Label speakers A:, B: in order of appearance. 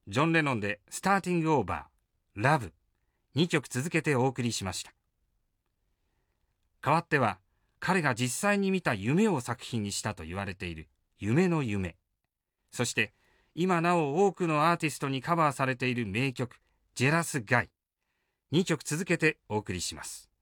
A: ジョン・レノンでスターティング・オーバー、ラブ、2曲続けてお送りしました。代わっては、彼が実際に見た夢を作品にしたと言われている夢の夢。そして、今なお多くのアーティストにカバーされている名曲、ジェラス・ガイ。2曲続けてお送りします。